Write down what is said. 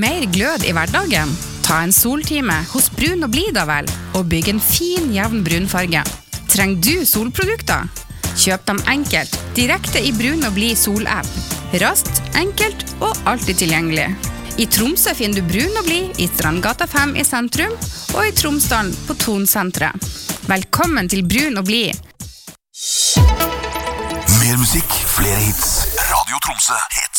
mer glød I hverdagen? Ta en soltime hos Brun og Blid da vel, og bygg en fin, jevn brunfarge. Trenger du solprodukter? Kjøp dem enkelt, direkte I Brun og Blid sol-app. Raskt, enkelt og alltid tilgjengelig. I Tromsø finner du Brun og Blid I Strandgata 5 I sentrum, og I Tromsdalen på Tonsentret. Velkommen til Brun og Blid. Mer musikk, flere hits. Radio Tromsø.